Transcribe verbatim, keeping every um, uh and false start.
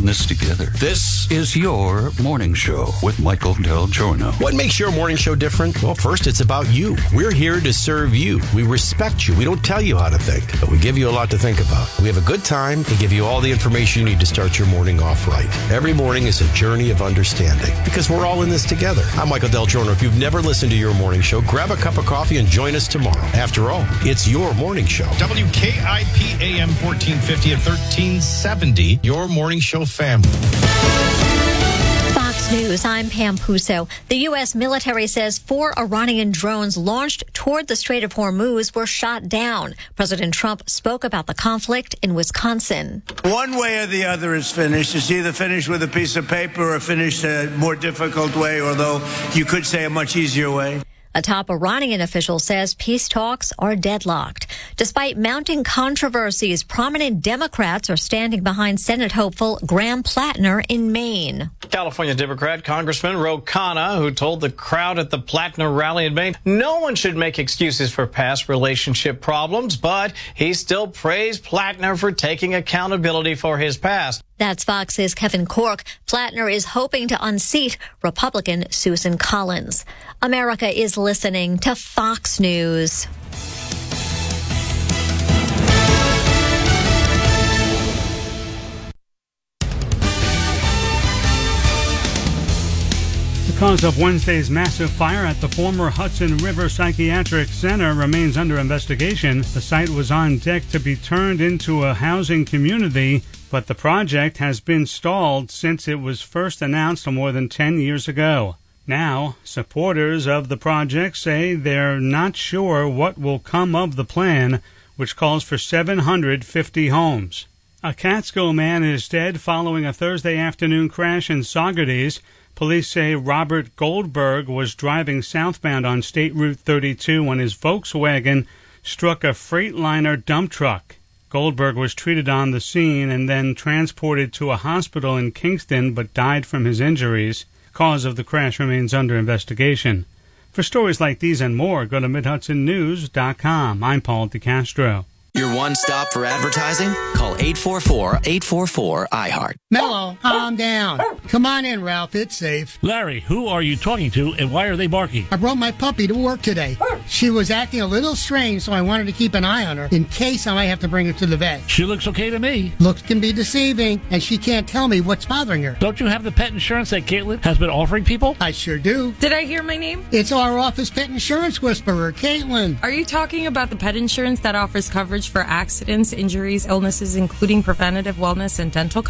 in this together. This is your morning show with Michael Del Giorno. What makes your morning show different? Well, first, it's about you. We're here to serve you. We respect you. We don't tell you how to think, but we give you a lot to think about. We have a good time and give you all the information you need to start your morning off right. Every morning is a journey of understanding because we're all in this together. I'm Michael Del Giorno. If you've never listened to your morning show, grab a cup of coffee and join us tomorrow. After all, it's your morning show. W K I P A M fourteen fifty and thirteen seventy, your morning show family. Fox News, I'm Pam Puso. The U S military says four Iranian drones launched toward the Strait of Hormuz were shot down. President Trump spoke about the conflict in Wisconsin. One way or the other is finished. It's either finished with a piece of paper or finished a more difficult way, although you could say a much easier way. A top Iranian official says peace talks are deadlocked. Despite mounting controversies, prominent Democrats are standing behind Senate hopeful Graham Plattner in Maine. California Democrat Congressman Ro Khanna, who told the crowd at the Plattner rally in Maine, no one should make excuses for past relationship problems, but he still praised Plattner for taking accountability for his past. That's Fox's Kevin Corke. Plattner is hoping to unseat Republican Susan Collins. America is listening to Fox News. The cause of Wednesday's massive fire at the former Hudson River Psychiatric Center remains under investigation. The site was on deck to be turned into a housing community, but the project has been stalled since it was first announced more than ten years ago. Now, supporters of the project say they're not sure what will come of the plan, which calls for seven hundred fifty homes. A Catskill man is dead following a Thursday afternoon crash in Saugerties. Police say Robert Goldberg was driving southbound on State Route thirty-two when his Volkswagen struck a Freightliner dump truck. Goldberg was treated on the scene and then transported to a hospital in Kingston but died from his injuries. The cause of the crash remains under investigation. For stories like these and more, go to mid hudson news dot com. I'm Paul DeCastro. Your one stop for advertising? Call eight four four, eight four four, I heart. Mellow, calm down. Come on in, Ralph. It's safe. Larry, who are you talking to and why are they barking? I brought my puppy to work today. She was acting a little strange, so I wanted to keep an eye on her in case I might have to bring her to the vet. She looks okay to me. Looks can be deceiving, and she can't tell me what's bothering her. Don't you have the pet insurance that Caitlin has been offering people? I sure do. Did I hear my name? It's our office pet insurance whisperer, Caitlin. Are you talking about the pet insurance that offers coverage for accidents, injuries, illnesses, including preventative wellness and dental coverage?